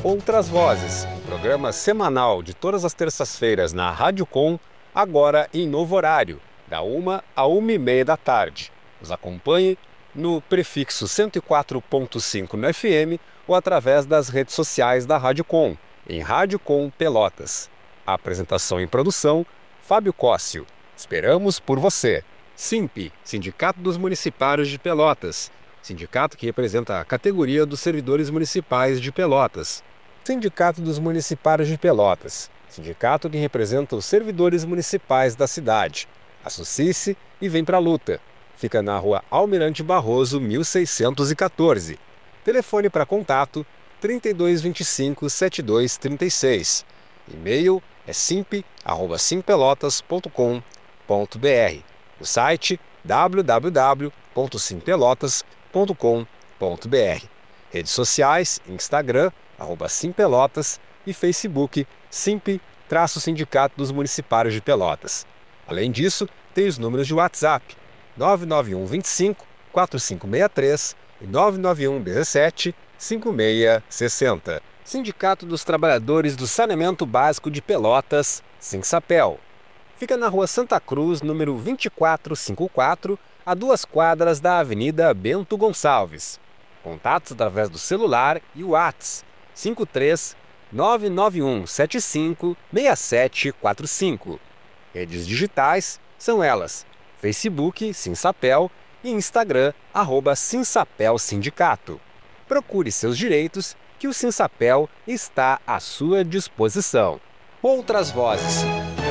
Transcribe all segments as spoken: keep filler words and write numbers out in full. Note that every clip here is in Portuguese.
Outras Vozes, um programa semanal de todas as terças-feiras na Rádio Com, agora em novo horário, da uma à uma e meia da tarde. Nos acompanhe no prefixo cento e quatro ponto cinco no F M ou através das redes sociais da Rádio Com, em Rádio Com Pelotas. A apresentação e produção, Fábio Cóssio. Esperamos por você. SIMP, Sindicato dos Municipários de Pelotas. Sindicato que representa a categoria dos servidores municipais de Pelotas. Sindicato dos Municipários de Pelotas. Sindicato que representa os servidores municipais da cidade. Associe-se e vem pra luta. Fica na rua Almirante Barroso, mil seiscentos e quatorze. Telefone para contato trinta e dois vinte e cinco, setenta e dois trinta e seis. E-mail é simp arroba simpelotas ponto com ponto b r. O site w w w ponto simpelotas ponto com ponto b r. Redes sociais, Instagram, arroba simpelotas e Facebook, simp-sindicato dos municipários de Pelotas. Além disso, tem os números de WhatsApp, nove nove um vinte e cinco, quatro cinco seis três e nove nove um dezessete, cinquenta e seis sessenta. Sindicato dos Trabalhadores do Saneamento Básico de Pelotas, Sinsapel. Fica na rua Santa Cruz, número vinte e quatro cinquenta e quatro, a duas quadras da Avenida Bento Gonçalves. Contatos através do celular e o WhatsApp cinco três nove nove um sete cinco seis sete quatro cinco. Redes digitais são elas: Facebook, Sinsapel e Instagram, arroba Sinsapel Sindicato. Procure seus direitos que o Sinsapel está à sua disposição. Outras Vozes.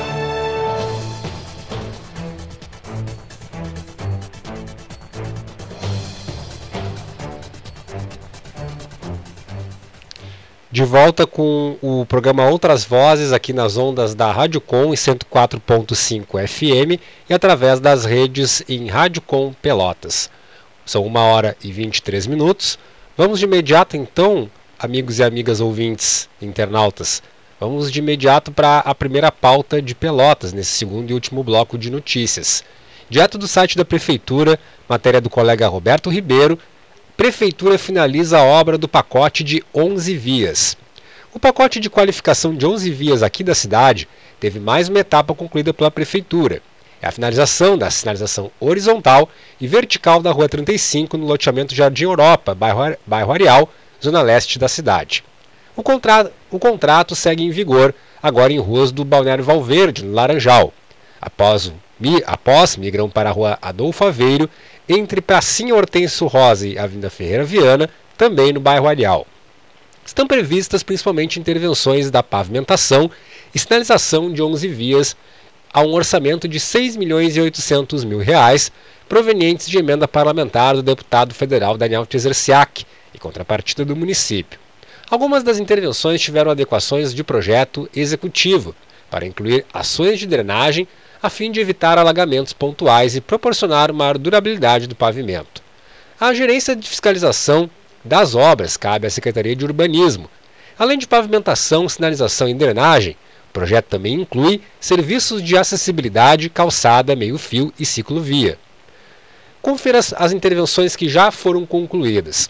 De volta com o programa Outras Vozes aqui nas ondas da Rádio Com em cento e quatro ponto cinco F M e através das redes em Rádio Com Pelotas. São uma hora e vinte e três minutos. Vamos de imediato então, amigos e amigas ouvintes, internautas, vamos de imediato para a primeira pauta de Pelotas, nesse segundo e último bloco de notícias. Direto do site da Prefeitura, matéria do colega Roberto Ribeiro, Prefeitura finaliza a obra do pacote de onze vias. O pacote de qualificação de onze vias aqui da cidade teve mais uma etapa concluída pela Prefeitura. É a finalização da sinalização horizontal e vertical da Rua trinta e cinco no loteamento Jardim Europa, bairro, bairro Areal, zona leste da cidade. O contrato, o contrato segue em vigor agora em ruas do Balneário Valverde, no Laranjal. Após, após migram para a Rua Adolfo Aveiro, entre Pracinha Hortêncio Rosa e Avenida Ferreira Viana, também no bairro Areal. Estão previstas principalmente intervenções da pavimentação e sinalização de onze vias a um orçamento de seis milhões e oitocentos mil reais, provenientes de emenda parlamentar do deputado federal Daniel Tzerciak, e contrapartida do município. Algumas das intervenções tiveram adequações de projeto executivo, para incluir ações de drenagem, a fim de evitar alagamentos pontuais e proporcionar maior durabilidade do pavimento. A gerência de fiscalização das obras cabe à Secretaria de Urbanismo. Além de pavimentação, sinalização e drenagem, o projeto também inclui serviços de acessibilidade, calçada, meio-fio e ciclovia. Confira as intervenções que já foram concluídas.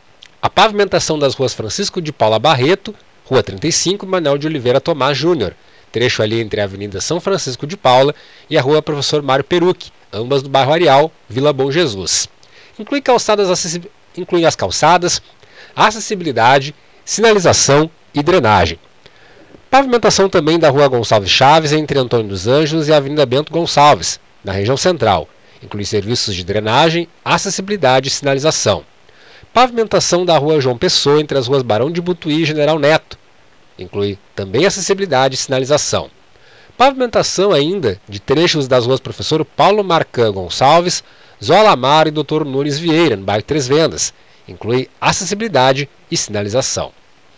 A pavimentação das ruas Francisco de Paula Barreto, Rua trinta e cinco e Manuel de Oliveira Tomás Júnior, trecho ali entre a Avenida São Francisco de Paula e a Rua Professor Mário Perucchi, ambas do bairro Areal, Vila Bom Jesus. Inclui, calçadas acessi... Inclui as calçadas, acessibilidade, sinalização e drenagem. Pavimentação também da Rua Gonçalves Chaves, entre Antônio dos Anjos e a Avenida Bento Gonçalves, na região central. Inclui serviços de drenagem, acessibilidade e sinalização. Pavimentação da Rua João Pessoa, entre as ruas Barão de Butuí e General Neto. Inclui também acessibilidade e sinalização. Pavimentação ainda de trechos das ruas Professor Paulo Marcan Gonçalves, Zola Amaro e doutor Nunes Vieira, no bairro Três Vendas. Inclui acessibilidade e sinalização.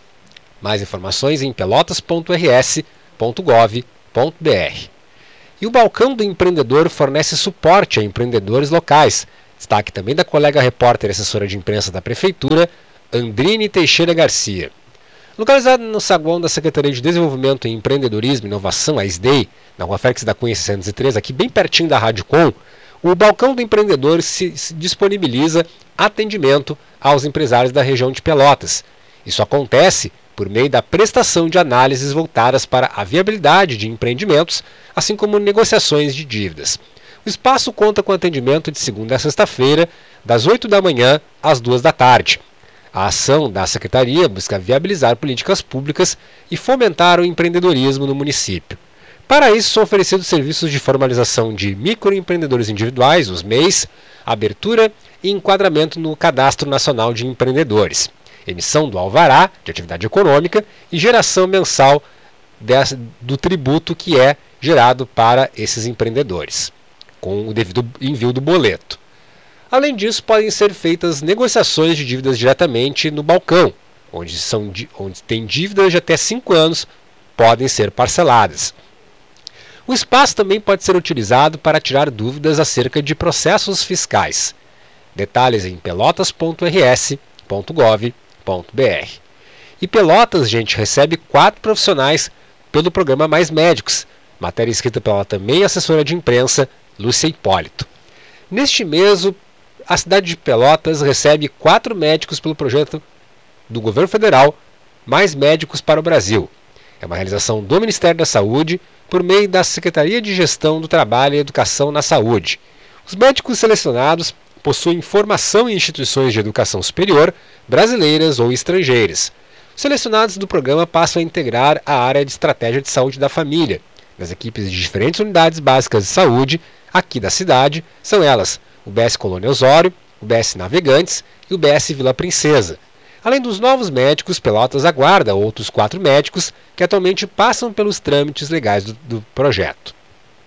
Mais informações em pelotas ponto r s ponto gov ponto b r. E o Balcão do Empreendedor fornece suporte a empreendedores locais. Destaque também da colega repórter e assessora de imprensa da Prefeitura, Andrine Teixeira Garcia. Localizado no saguão da Secretaria de Desenvolvimento e Empreendedorismo e Inovação, a S D E I, na Rua Félix da Cunha seiscentos e três, aqui bem pertinho da Rádio Com, o Balcão do Empreendedor se, se disponibiliza atendimento aos empresários da região de Pelotas. Isso acontece por meio da prestação de análises voltadas para a viabilidade de empreendimentos, assim como negociações de dívidas. O espaço conta com atendimento de segunda a sexta-feira, das oito da manhã às duas da tarde. A ação da Secretaria busca viabilizar políticas públicas e fomentar o empreendedorismo no município. Para isso, são oferecidos serviços de formalização de microempreendedores individuais, os M E Is, abertura e enquadramento no Cadastro Nacional de Empreendedores, emissão do alvará de atividade econômica e geração mensal dessa, do tributo que é gerado para esses empreendedores, com o devido envio do boleto. Além disso, podem ser feitas negociações de dívidas diretamente no balcão, onde, são, onde tem dívidas de até cinco anos, podem ser parceladas. O espaço também pode ser utilizado para tirar dúvidas acerca de processos fiscais. Detalhes em pelotas ponto r s ponto gov ponto b r. E Pelotas, gente, recebe quatro profissionais pelo programa Mais Médicos, matéria escrita pela também assessora de imprensa, Lúcia Hipólito. Neste mês, a cidade de Pelotas recebe quatro médicos pelo projeto do governo federal Mais Médicos para o Brasil. É uma realização do Ministério da Saúde por meio da Secretaria de Gestão do Trabalho e Educação na Saúde. Os médicos selecionados possuem formação em instituições de educação superior, brasileiras ou estrangeiras. Os selecionados do programa passam a integrar a área de estratégia de saúde da família, das equipes de diferentes unidades básicas de saúde aqui da cidade, são elas o B S Colônia Osório, o B S Navegantes e o B S Vila Princesa. Além dos novos médicos, Pelotas aguarda outros quatro médicos que atualmente passam pelos trâmites legais do, do projeto.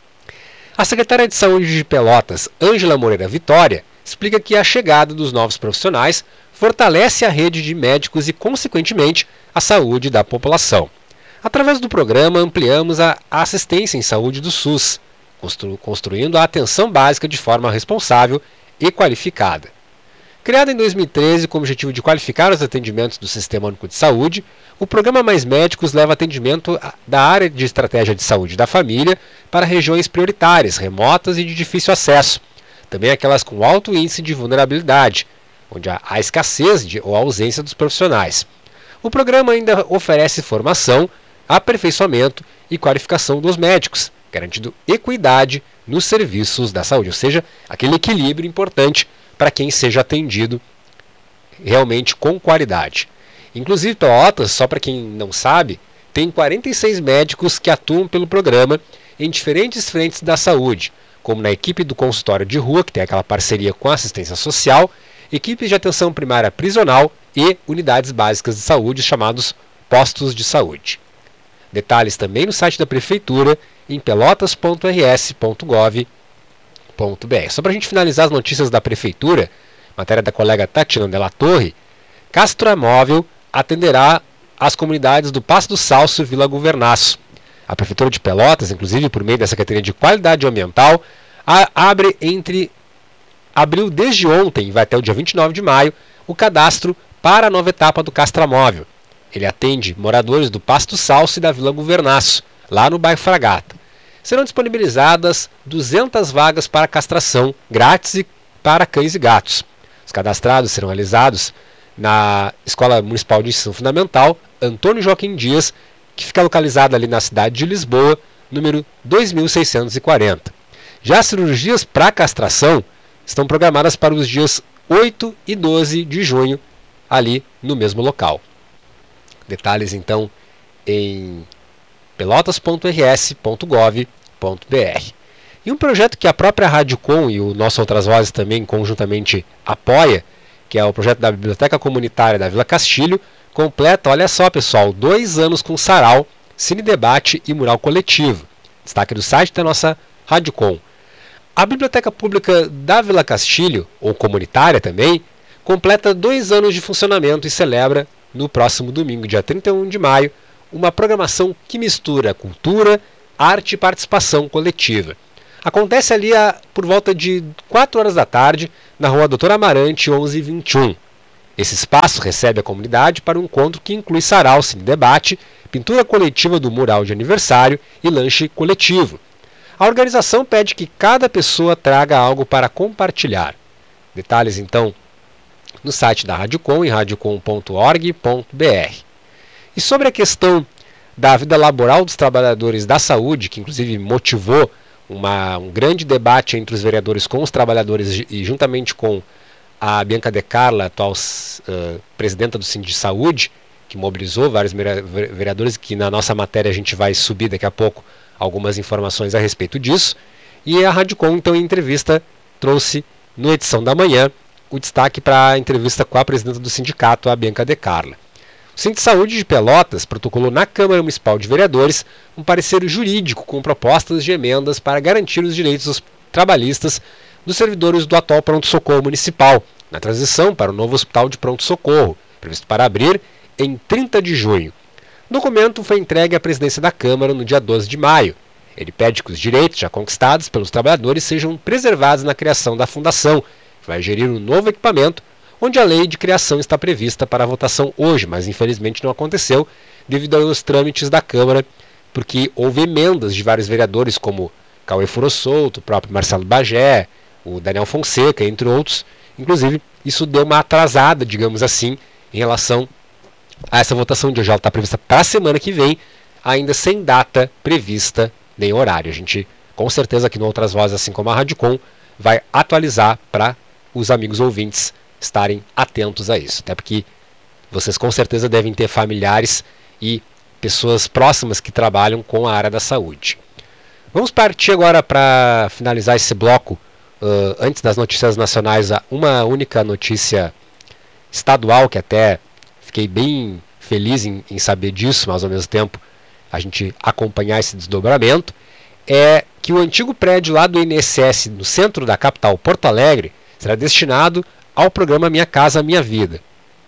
A secretária de Saúde de Pelotas, Ângela Moreira Vitória, explica que a chegada dos novos profissionais fortalece a rede de médicos e, consequentemente, a saúde da população. Através do programa, ampliamos a assistência em saúde do SUS, constru- construindo a atenção básica de forma responsável e qualificada. Criado em dois mil e treze com o objetivo de qualificar os atendimentos do Sistema Único de Saúde, o programa Mais Médicos leva atendimento da área de estratégia de saúde da família para regiões prioritárias, remotas e de difícil acesso, também aquelas com alto índice de vulnerabilidade, onde há a escassez de, ou a ausência dos profissionais. O programa ainda oferece formação, aperfeiçoamento e qualificação dos médicos, garantindo equidade nos serviços da saúde, ou seja, aquele equilíbrio importante para quem seja atendido realmente com qualidade. Inclusive, Pelotas, só para quem não sabe, tem quarenta e seis médicos que atuam pelo programa em diferentes frentes da saúde, como na equipe do consultório de rua, que tem aquela parceria com a assistência social, equipes de atenção primária prisional e unidades básicas de saúde, chamados postos de saúde. Detalhes também no site da Prefeitura, em pelotas ponto r s ponto gov ponto b r. Só para a gente finalizar as notícias da Prefeitura, matéria da colega Tatiana Della Torre, Castromóvel atenderá as comunidades do Passo do Salso e Vila Governaço. A Prefeitura de Pelotas, inclusive por meio da Secretaria de Qualidade Ambiental, a, abre entre abriu desde ontem e vai até o dia vinte e nove de maio o cadastro para a nova etapa do Castromóvel. Ele atende moradores do Passo do Salso e da Vila Governaço, lá no bairro Fragata. Serão disponibilizadas duzentas vagas para castração, grátis para cães e gatos. Os cadastrados serão realizados na Escola Municipal de Ensino Fundamental Antônio Joaquim Dias, que fica localizada ali na cidade de Lisboa, número dois mil seiscentos e quarenta. Já as cirurgias para castração estão programadas para os dias oito e doze de junho, ali no mesmo local. Detalhes então em pelotas ponto r s ponto gov ponto b r. E um projeto que a própria Rádio Com e o Nosso Outras Vozes também conjuntamente apoia, que é o projeto da Biblioteca Comunitária da Vila Castilho, completa, olha só pessoal, dois anos com sarau, cine debate e mural coletivo. Destaque do site da nossa Rádio Com. A Biblioteca Pública da Vila Castilho, ou comunitária também, completa dois anos de funcionamento e celebra, no próximo domingo, dia trinta e um de maio, uma programação que mistura cultura, arte e participação coletiva. Acontece ali a, por volta de quatro horas da tarde, na rua Doutor Amarante, onze e vinte e um. Esse espaço recebe a comunidade para um encontro que inclui sarau, cine debate, pintura coletiva do mural de aniversário e lanche coletivo. A organização pede que cada pessoa traga algo para compartilhar. Detalhes então no site da Rádio Com, em rádio com ponto org ponto b r. E sobre a questão da vida laboral dos trabalhadores da saúde, que inclusive motivou uma, um grande debate entre os vereadores com os trabalhadores e juntamente com a Bianca De Carla, atual uh, presidenta do Sindi Saúde, que mobilizou vários vereadores, que na nossa matéria a gente vai subir daqui a pouco algumas informações a respeito disso. E a Rádio Com, então, em entrevista, trouxe, no edição da manhã, o destaque para a entrevista com a presidenta do sindicato, a Bianca De Carla. O Sindi Saúde de Pelotas protocolou na Câmara Municipal de Vereadores um parecer jurídico com propostas de emendas para garantir os direitos trabalhistas dos servidores do atual pronto-socorro municipal, na transição para o novo hospital de pronto-socorro, previsto para abrir em trinta de junho. O documento foi entregue à presidência da Câmara no dia doze de maio. Ele pede que os direitos já conquistados pelos trabalhadores sejam preservados na criação da fundação, que vai gerir um novo equipamento, onde a lei de criação está prevista para a votação hoje, mas infelizmente não aconteceu devido aos trâmites da Câmara, porque houve emendas de vários vereadores, como Cauê Furo Souto, o próprio Marcelo Bagé, o Daniel Fonseca, entre outros. Inclusive, isso deu uma atrasada, digamos assim, em relação a essa votação de hoje. Ela está prevista para a semana que vem, ainda sem data prevista nem horário. A gente, com certeza, aqui no Outras Vozes, assim como a Rádio Com, vai atualizar para os amigos ouvintes estarem atentos a isso. Até porque vocês com certeza devem ter familiares e pessoas próximas que trabalham com a área da saúde. Vamos partir agora para finalizar esse bloco, uh, antes das notícias nacionais, uma única notícia estadual, que até fiquei bem feliz em, em saber disso, mas ao mesmo tempo a gente acompanhar esse desdobramento, é que o antigo prédio lá do I N S S no centro da capital, Porto Alegre, será destinado ao programa Minha Casa Minha Vida.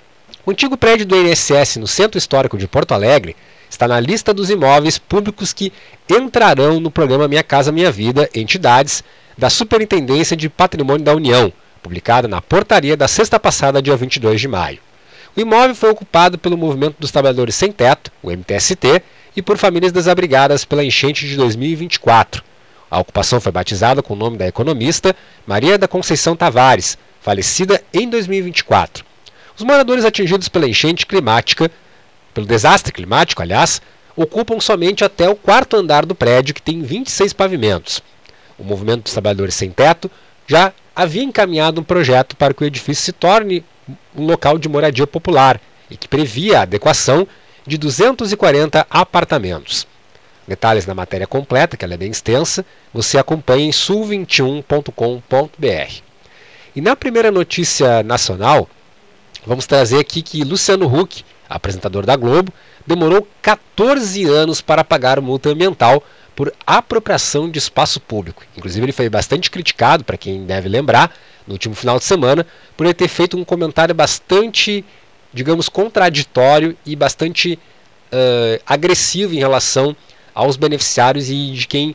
O antigo prédio do I N S S no Centro Histórico de Porto Alegre está na lista dos imóveis públicos que entrarão no programa Minha Casa Minha Vida, entidades da Superintendência de Patrimônio da União, publicada na portaria da sexta passada, dia vinte e dois de maio. O imóvel foi ocupado pelo Movimento dos Trabalhadores Sem Teto, o M T S T, e por famílias desabrigadas pela enchente de dois mil e vinte e quatro. A ocupação foi batizada com o nome da economista Maria da Conceição Tavares, falecida em dois mil e vinte e quatro. Os moradores atingidos pela enchente climática, pelo desastre climático, aliás, ocupam somente até o quarto andar do prédio, que tem vinte e seis pavimentos. O Movimento dos Trabalhadores Sem Teto já havia encaminhado um projeto para que o edifício se torne um local de moradia popular e que previa a adequação de duzentos e quarenta apartamentos. Detalhes na matéria completa, que ela é bem extensa, você acompanha em sul vinte e um ponto com ponto b r. E na primeira notícia nacional, vamos trazer aqui que Luciano Huck, apresentador da Globo, demorou quatorze anos para pagar multa ambiental por apropriação de espaço público. Inclusive, ele foi bastante criticado, para quem deve lembrar, no último final de semana, por ele ter feito um comentário bastante, digamos, contraditório e bastante uh, agressivo em relação aos beneficiários e de quem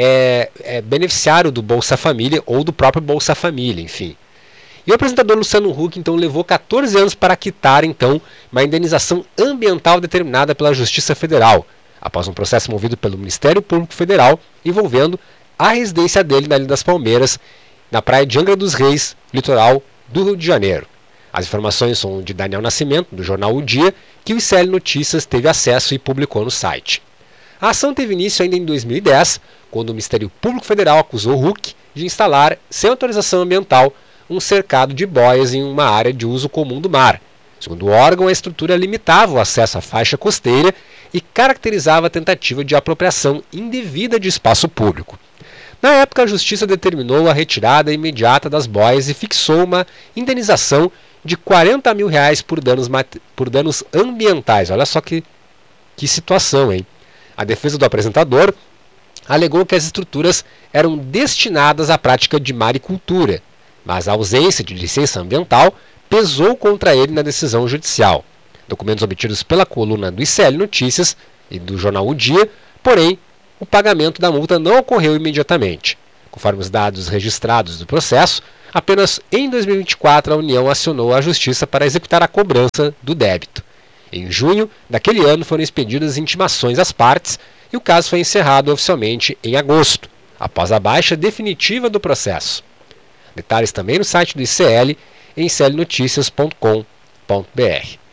é, é beneficiário do Bolsa Família ou do próprio Bolsa Família, enfim. E o apresentador Luciano Huck, então, levou quatorze anos para quitar, então, uma indenização ambiental determinada pela Justiça Federal, após um processo movido pelo Ministério Público Federal envolvendo a residência dele na Ilha das Palmeiras, na praia de Angra dos Reis, litoral do Rio de Janeiro. As informações são de Daniel Nascimento, do jornal O Dia, que o I C L Notícias teve acesso e publicou no site. A ação teve início ainda em dois mil e dez, quando o Ministério Público Federal acusou Huck de instalar, sem autorização ambiental, um cercado de boias em uma área de uso comum do mar. Segundo o órgão, a estrutura limitava o acesso à faixa costeira e caracterizava a tentativa de apropriação indevida de espaço público. Na época, a Justiça determinou a retirada imediata das boias e fixou uma indenização de quarenta mil reais por danos, por danos ambientais. Olha só que, que situação, hein? A defesa do apresentador alegou que as estruturas eram destinadas à prática de maricultura, mas a ausência de licença ambiental pesou contra ele na decisão judicial. Documentos obtidos pela coluna do I C L Notícias e do jornal O Dia, porém, o pagamento da multa não ocorreu imediatamente. Conforme os dados registrados do processo, apenas em dois mil e vinte e quatro a União acionou a Justiça para executar a cobrança do débito. Em junho daquele ano foram expedidas intimações às partes e o caso foi encerrado oficialmente em agosto, após a baixa definitiva do processo. Detalhes também no site do I C L, em i c l noticias ponto com ponto b r.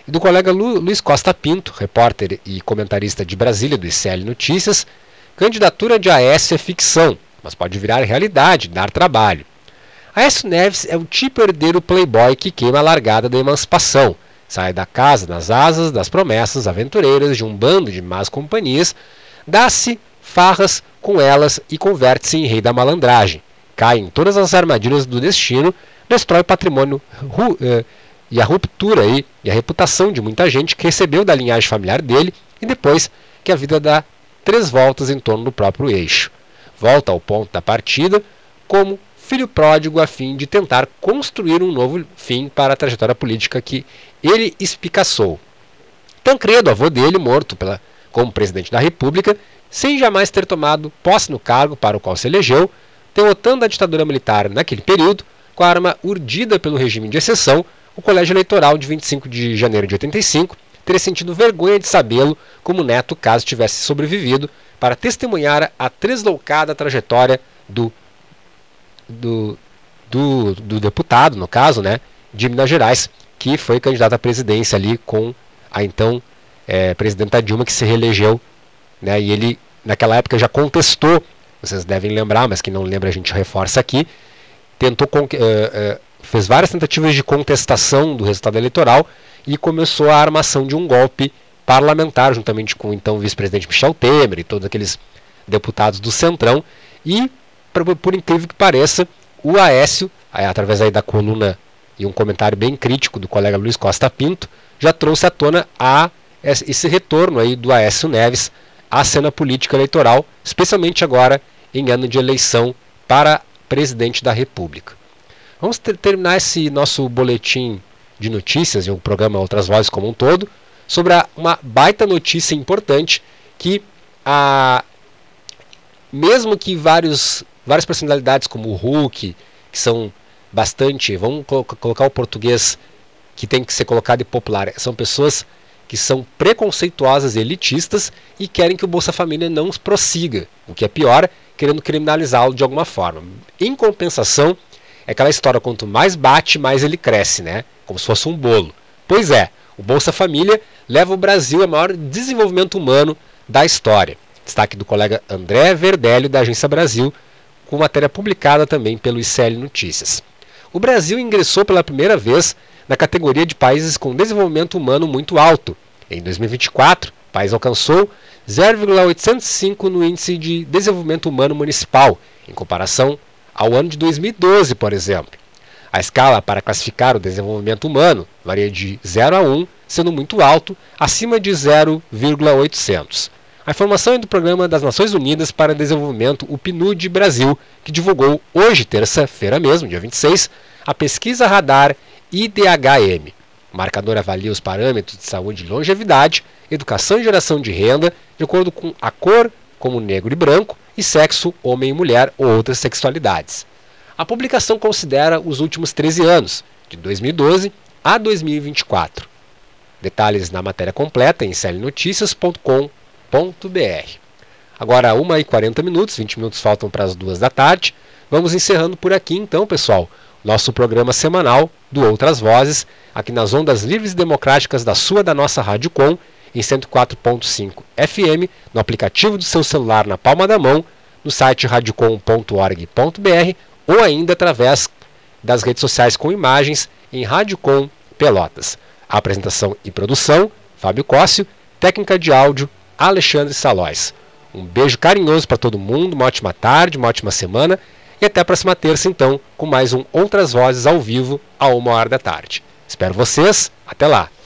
e do colega Lu, Luiz Costa Pinto, repórter e comentarista de Brasília do I C L Notícias. Candidatura de Aécio é ficção, mas pode virar realidade, dar trabalho. Aécio Neves é o tipo herdeiro playboy que queima a largada da emancipação, sai da casa nas asas das promessas aventureiras de um bando de más companhias, dá-se farras com elas e converte-se em rei da malandragem, cai em todas as armadilhas do destino, destrói patrimônio ru, uh, e a ruptura aí, e a reputação de muita gente que recebeu da linhagem familiar dele e depois que a vida dá três voltas em torno do próprio eixo. Volta ao ponto da partida como filho pródigo a fim de tentar construir um novo fim para a trajetória política que ele espicaçou. Tancredo, avô dele, morto pela, como presidente da República, sem jamais ter tomado posse no cargo para o qual se elegeu, derrotando a ditadura militar naquele período, com a arma urdida pelo regime de exceção, o colégio eleitoral de vinte e cinco de janeiro de oitenta e cinco teria sentido vergonha de sabê-lo como neto caso tivesse sobrevivido para testemunhar a tresloucada trajetória do, do, do, do deputado, no caso, né, de Minas Gerais, que foi candidato à presidência ali com a então é, presidenta Dilma, que se reelegeu, né, e ele naquela época já contestou, vocês devem lembrar, mas quem não lembra a gente reforça aqui, tentou uh, uh, fez várias tentativas de contestação do resultado eleitoral e começou a armação de um golpe parlamentar, juntamente com o então vice-presidente Michel Temer e todos aqueles deputados do Centrão, e, por, por incrível que pareça, o Aécio, através aí da coluna e um comentário bem crítico do colega Luiz Costa Pinto, já trouxe à tona a, esse retorno aí do Aécio Neves à cena política eleitoral, especialmente agora em ano de eleição para presidente da República. Vamos ter, terminar esse nosso boletim de notícias e o programa Outras Vozes como um todo, sobre a, uma baita notícia importante que, a, mesmo que vários, várias personalidades como o Hulk, que são bastante, vamos colo colocar o português que tem que ser colocado e popular, são pessoas que são preconceituosas e elitistas e querem que o Bolsa Família não prossiga, o que é pior, querendo criminalizá-lo de alguma forma. Em compensação, é aquela história, quanto mais bate, mais ele cresce, né? Como se fosse um bolo. Pois é, o Bolsa Família leva o Brasil ao maior desenvolvimento humano da história. Destaque do colega André Verdelho, da Agência Brasil, com matéria publicada também pelo I C L Notícias. O Brasil ingressou pela primeira vez na categoria de países com desenvolvimento humano muito alto. Em dois mil e vinte e quatro, o país alcançou zero vírgula oitocentos e cinco no Índice de Desenvolvimento Humano Municipal, em comparação ao ano de dois mil e doze, por exemplo. A escala para classificar o desenvolvimento humano varia de zero a um, sendo muito alto, acima de zero vírgula oitocentos. A informação é do Programa das Nações Unidas para o Desenvolvimento, o P N U D Brasil, que divulgou hoje, terça-feira mesmo, dia vinte e seis, a pesquisa Radar I D H M. O marcador avalia os parâmetros de saúde e longevidade, educação e geração de renda, de acordo com a cor, como negro e branco, e sexo, homem e mulher ou outras sexualidades. A publicação considera os últimos treze anos, de dois mil e doze a dois mil e vinte e quatro. Detalhes na matéria completa em c l noticias ponto com ponto b r. Agora, uma e quarenta minutos, vinte minutos faltam para as duas da tarde. Vamos encerrando por aqui então, pessoal, nosso programa semanal do Outras Vozes, aqui nas ondas livres e democráticas da sua, da nossa Rádio Com, em cento e quatro ponto cinco F M, no aplicativo do seu celular na palma da mão, no site radiocom ponto org ponto b r ou ainda através das redes sociais com imagens em Rádio Com Pelotas. A apresentação e produção, Fábio Cóssio, técnica de áudio, Alexandre Salóis. Um beijo carinhoso para todo mundo, uma ótima tarde, uma ótima semana e até a próxima terça então com mais um Outras Vozes ao vivo a uma hora da tarde. Espero vocês, até lá!